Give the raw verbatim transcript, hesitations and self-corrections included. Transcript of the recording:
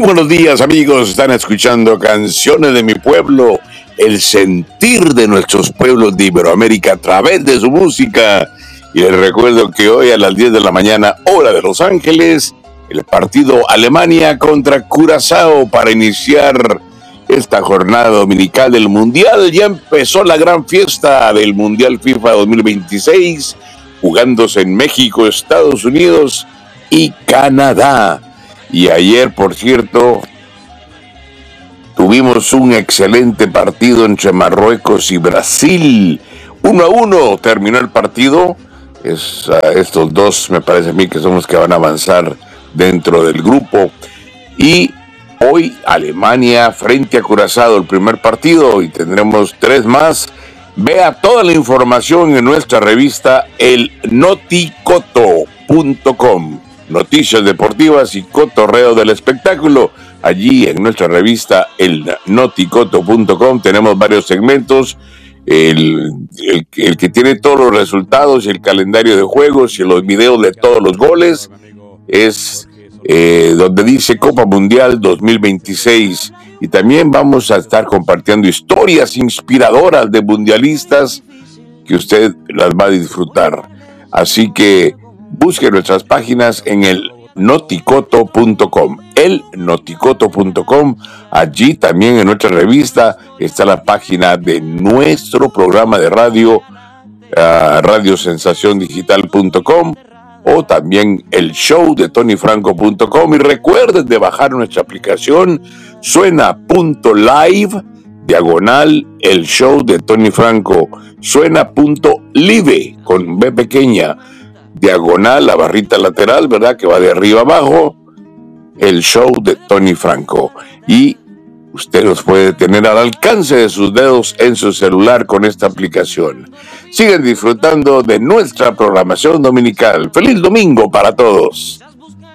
buenos días, amigos. Están escuchando Canciones de mi Pueblo, el sentir de nuestros pueblos de Iberoamérica a través de su música. Y les recuerdo que hoy a las diez de la mañana, hora de Los Ángeles, el partido Alemania contra Curazao para iniciar esta jornada dominical del Mundial. Ya empezó la gran fiesta del Mundial FIFA dos mil veintiséis, jugándose en México, Estados Unidos y Canadá. Y ayer, por cierto, tuvimos un excelente partido entre Marruecos y Brasil. Uno a uno terminó el partido. Es, uh, estos dos me parece a mí que son los que van a avanzar dentro del grupo. Y hoy Alemania frente a Curazao, el primer partido, y tendremos tres más. Vea toda la información en nuestra revista el noticoto punto com. Noticias deportivas y cotorreo del espectáculo. Allí en nuestra revista el noticoto punto com tenemos varios segmentos. El, el, el que tiene todos los resultados, el calendario de juegos y los videos de todos los goles es eh, donde dice Copa Mundial dos mil veintiséis. Y también vamos a estar compartiendo historias inspiradoras de mundialistas que usted las va a disfrutar. Así que busque nuestras páginas en el noticoto punto com, el noticoto punto com. Allí también en nuestra revista está la página de nuestro programa de radio, uh, radio sensación digital punto com, o también el show de tony franco punto com. Y recuerden de bajar nuestra aplicación suena punto live diagonal el show de Tony Franco, suena punto live con B pequeña diagonal la barrita lateral, ¿verdad? Que va de arriba abajo, el show de Tony Franco. Y usted los puede tener al alcance de sus dedos en su celular con esta aplicación. Sigan disfrutando de nuestra programación dominical. ¡Feliz domingo para todos!